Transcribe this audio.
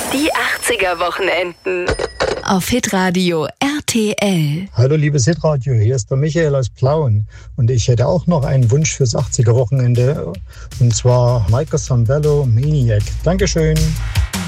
Die 80er-Wochenenden. Auf Hitradio RTL. Hallo liebes Hitradio, hier ist der Michael aus Plauen. Und ich hätte auch noch einen Wunsch fürs 80er-Wochenende. Und zwar Michael Sambello, Maniac. Dankeschön.